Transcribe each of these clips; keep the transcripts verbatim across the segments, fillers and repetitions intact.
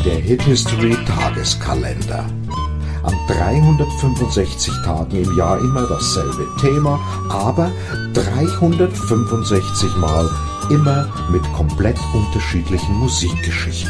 Der Hit History Tageskalender. An dreihundertfünfundsechzig Tagen im Jahr immer dasselbe Thema, aber dreihundertfünfundsechzig Mal immer mit komplett unterschiedlichen Musikgeschichten.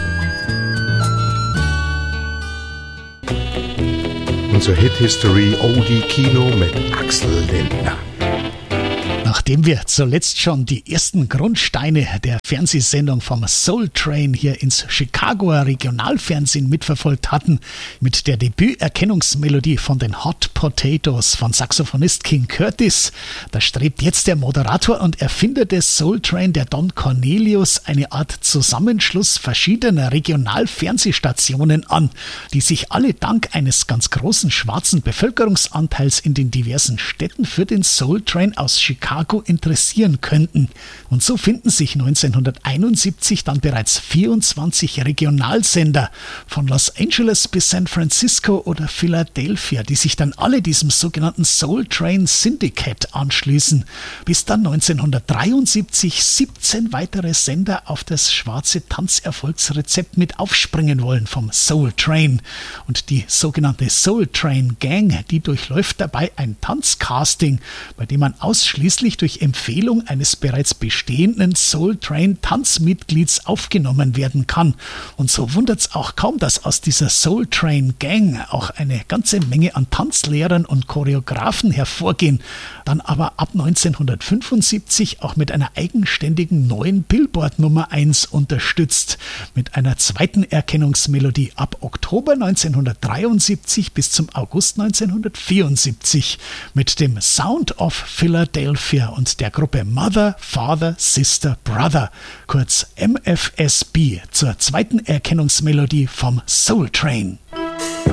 Unser Hit History Oldie Kino mit Axel Lindner. Nachdem wir zuletzt schon die ersten Grundsteine der Fernsehsendung vom Soul Train hier ins Chicagoer Regionalfernsehen mitverfolgt hatten, mit der Debüterkennungsmelodie von den Hot Potatoes von Saxophonist King Curtis, da strebt jetzt der Moderator und Erfinder des Soul Train, der Don Cornelius, eine Art Zusammenschluss verschiedener Regionalfernsehstationen an, die sich alle dank eines ganz großen schwarzen Bevölkerungsanteils in den diversen Städten für den Soul Train aus Chicago interessieren könnten. Und so finden sich neunzehnhunderteinundsiebzig dann bereits vierundzwanzig Regionalsender von Los Angeles bis San Francisco oder Philadelphia, die sich dann alle diesem sogenannten Soul Train Syndicate anschließen, bis dann neunzehnhundertdreiundsiebzig siebzehn weitere Sender auf das schwarze Tanzerfolgsrezept mit aufspringen wollen vom Soul Train. Und die sogenannte Soul Train Gang, die durchläuft dabei ein Tanzcasting, bei dem man ausschließlich durch Empfehlung eines bereits bestehenden Soul Train Tanzmitglieds aufgenommen werden kann. Und so wundert es auch kaum, dass aus dieser Soul Train Gang auch eine ganze Menge an Tanzlehrern und Choreografen hervorgehen, dann aber ab neunzehnhundertfünfundsiebzig auch mit einer eigenständigen neuen Billboard Nummer eins unterstützt, mit einer zweiten Erkennungsmelodie ab Oktober neunzehnhundertdreiundsiebzig bis zum August neunzehnhundertvierundsiebzig mit dem Sound of Philadelphia und der Gruppe Mother, Father, Sister, Brother, kurz M F S B, zur zweiten Erkennungsmelodie vom Soul Train.